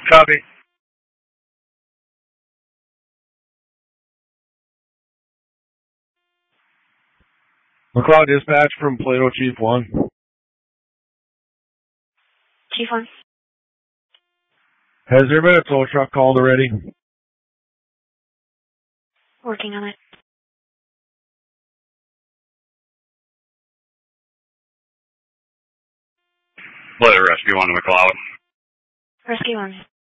Copy. McLeod dispatch from Plato Chief 1. Chief 1. Has there been a tow truck called already? Working on it. Plato Rescue 1 to McLeod. Rescue 1.